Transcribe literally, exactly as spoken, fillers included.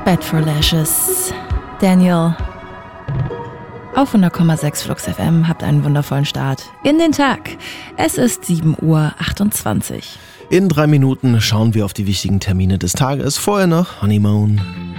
Bad for Lashes. Daniel, auf hundert Komma sechs Flux F M, habt einen wundervollen Start in den Tag. Es ist sieben Uhr achtundzwanzig. In drei Minuten schauen wir auf die wichtigen Termine des Tages. Vorher noch Honeymoon.